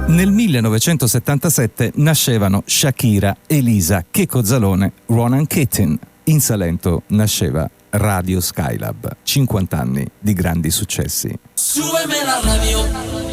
Nel 1977 nascevano Shakira, Elisa, Checco Zalone, Ronan Keating. In Salento nasceva Radio Skylab, 50 anni di grandi successi. Súbeme la radio.